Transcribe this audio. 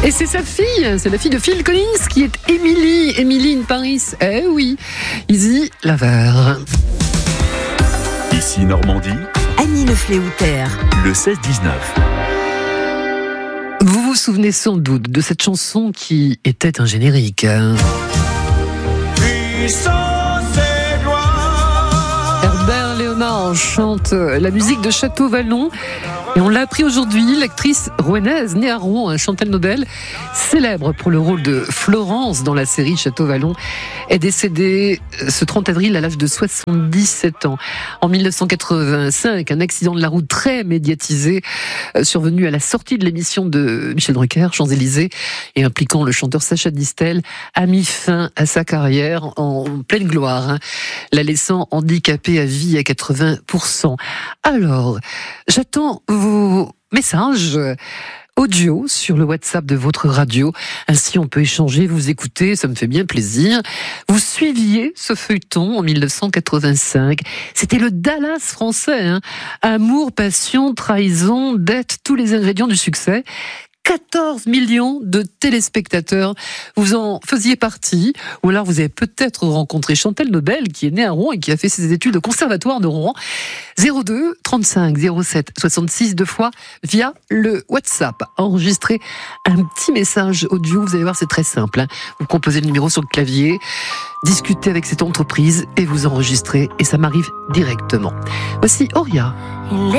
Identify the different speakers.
Speaker 1: Et c'est sa fille, c'est la fille de Phil Collins qui est Emily in Paris. Eh oui, Easy Lover.
Speaker 2: Ici Normandie,
Speaker 3: Annie Lefléoutère,
Speaker 2: le 16-19.
Speaker 1: Vous vous souvenez sans doute de cette chanson qui était un générique. Herbert Léonard chante la musique de Château-Vallon. Et on l'a appris aujourd'hui, l'actrice rouennaise, née à Rouen, Chantal Nobel, célèbre pour le rôle de Florence dans la série Château-Vallon, est décédée ce 30 avril à l'âge de 77 ans. En 1985, un accident de la route très médiatisé, survenu à la sortie de l'émission de Michel Drucker, Champs-Élysées, et impliquant le chanteur Sacha Distel, a mis fin à sa carrière en pleine gloire, la laissant handicapée à vie à 80%. Alors, j'attends vos messages audio sur le WhatsApp de votre radio. Ainsi, on peut échanger, vous écouter, ça me fait bien plaisir. Vous suiviez ce feuilleton en 1985. C'était le Dallas français, Amour, passion, trahison, dette, tous les ingrédients du succès. 14 millions de téléspectateurs. Vous en faisiez partie, ou alors vous avez peut-être rencontré Chantal Nobel, qui est née à Rouen et qui a fait ses études au conservatoire de Rouen. 02 35 07 66 deux fois via le WhatsApp. Enregistrez un petit message audio, vous allez voir, c'est très simple. Vous composez le numéro sur le clavier, discutez avec cette entreprise et vous enregistrez, et ça m'arrive directement. Voici Auria.